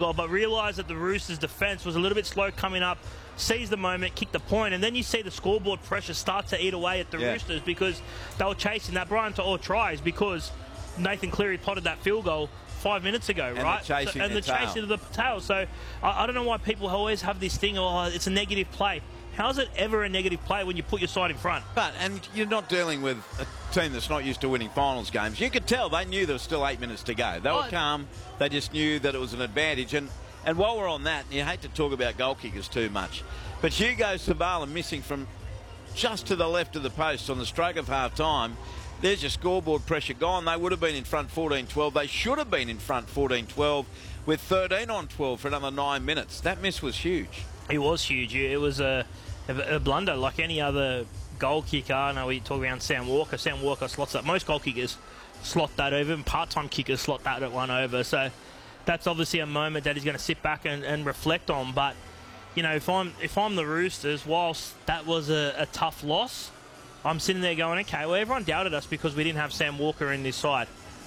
goal, but realised that the Roosters' defence was a little bit slow coming up, seized the moment, kicked the point, and then you see the scoreboard pressure start to eat away at the Roosters because they were chasing that. Brian To'o tries because Nathan Cleary potted that field goal 5 minutes ago, and right? Chasing of the tail. So I don't know why people always have this thing, oh, it's a negative play. How is it ever a negative play when you put your side in front? And you're not dealing with a team that's not used to winning finals games. You could tell they knew there was still 8 minutes to go. They were calm. They just knew that it was an advantage. And while we're on that, and you hate to talk about goal kickers too much, but Hugo Savala missing from just to the left of the post on the stroke of half-time. There's your scoreboard pressure gone. They would have been in front 14-12. They should have been in front 14-12 with 13 on 12 for another 9 minutes. That miss was huge. It was huge. It was a blunder like any other goal kicker. I know we talk around Sam Walker. Sam Walker slots that. Most goal kickers slot that over, and part-time kickers slot that one over. So that's obviously a moment that he's going to sit back and reflect on. But, you know, if I'm the Roosters, whilst that was a tough loss, I'm sitting there going, okay, well, everyone doubted us because we didn't have Sam Walker in this side.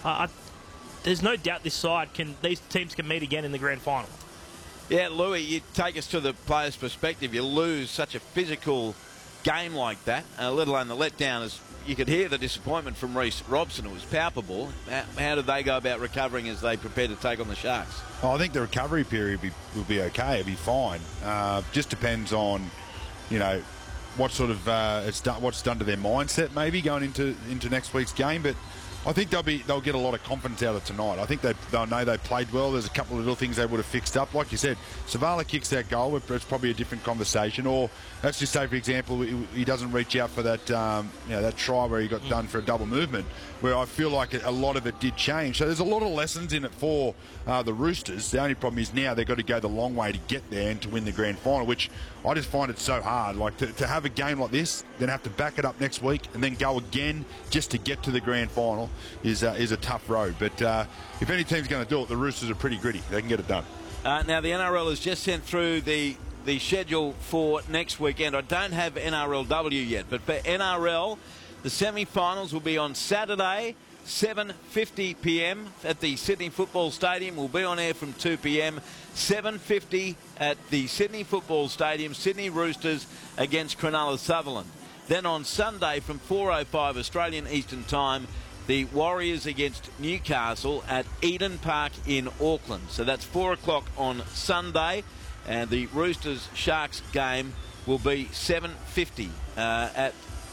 There's no doubt these teams can meet again in the grand final. Yeah, Louis, you take us to the player's perspective. You lose such a physical game like that, let alone the letdown. As you could hear the disappointment from Reece Robson. It was palpable. How did they go about recovering as they prepare to take on the Sharks? Oh, I think the recovery period will be okay. It'll be fine. Just depends on, you know, what sort of what's done to their mindset maybe going into next week's game. But I think they'll get a lot of confidence out of tonight. I think they'll know they played well. There's a couple of little things they would have fixed up. Like you said, Savala kicks that goal, it's probably a different conversation. Or let's just say, for example, he doesn't reach out for that that try where he got done for a double movement, where I feel like a lot of it did change. So there's a lot of lessons in it for the Roosters. The only problem is now they've got to go the long way to get there and to win the grand final, which I just find it so hard. Like to have a game like this, then have to back it up next week and then go again just to get to the grand final is a tough road. But if any team's going to do it, the Roosters are pretty gritty. They can get it done. Now the NRL has just sent through the schedule for next weekend. I don't have NRLW yet, but for NRL, the semi-finals will be on Saturday, 7:50 p.m. at the Sydney Football Stadium. We'll be on air from 2 p.m. 7:50 at the Sydney Football Stadium, Sydney Roosters against Cronulla Sutherland. Then on Sunday from 4:05 Australian Eastern Time, the Warriors against Newcastle at Eden Park in Auckland. So that's 4 o'clock on Sunday, and the Roosters Sharks game will be 7:50 at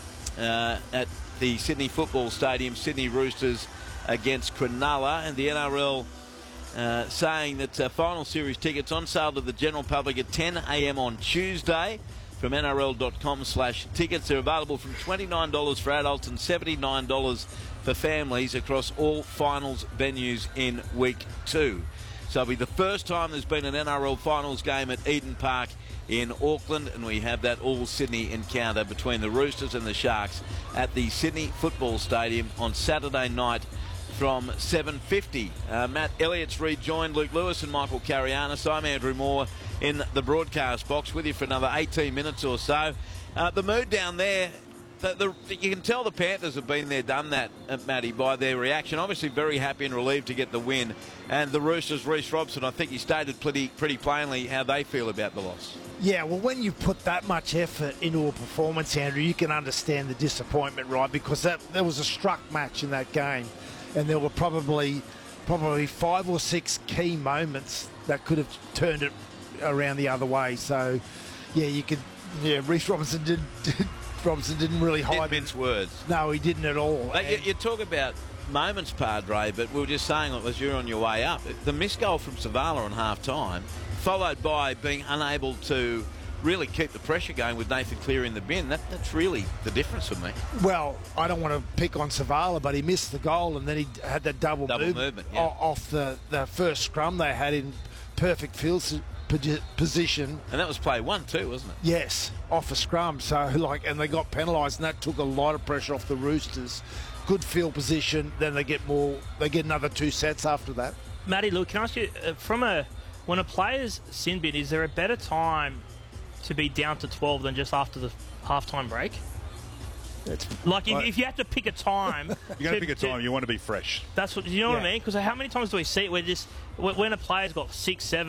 the Sydney Football Stadium, Sydney Roosters against Cronulla. And the NRL saying that final series tickets on sale to the general public at 10 a.m. on Tuesday from NRL.com/tickets. They're available from $29 for adults and $79 for families across all finals venues in week 2. So it'll be the first time there's been an NRL finals game at Eden Park in Auckland, and we have that all-Sydney encounter between the Roosters and the Sharks at the Sydney Football Stadium on Saturday night from 7:50. Matt Elliott's rejoined Luke Lewis and Michael Carianis. I'm Andrew Moore in the broadcast box with you for another 18 minutes or so. The mood down there, you can tell the Panthers have been there, done that, Matty, by their reaction. Obviously very happy and relieved to get the win. And the Roosters, Reece Robson, I think he stated pretty plainly how they feel about the loss. Yeah, well, when you put that much effort into a performance, Andrew, you can understand the disappointment, right? Because there was a struck match in that game, and there were probably 5 or 6 key moments that could have turned it around the other way. So, yeah, Reece Robson didn't really hide. Didn't mince words. No, he didn't at all. You talk about moments, Padre, but we were just saying as you're on your way up, the missed goal from Savala on half-time, followed by being unable to really keep the pressure going with Nathan Cleary in the bin. That's really the difference for me. Well, I don't want to pick on Savala, but he missed the goal, and then he had that double movement off the first scrum they had in perfect field position. And that was play 1 too, wasn't it? Yes, off a scrum. So and they got penalised, and that took a lot of pressure off the Roosters. Good field position. Then they get another 2 sets after that. Matty, look, can I ask you, when a player's sin bin, is there a better time to be down to 12 than just after the halftime break? If you had to pick a time, you're going to pick a time. You want to be fresh. That's what you know what I mean. Because how many times do we see it where when a player's got 6, 7.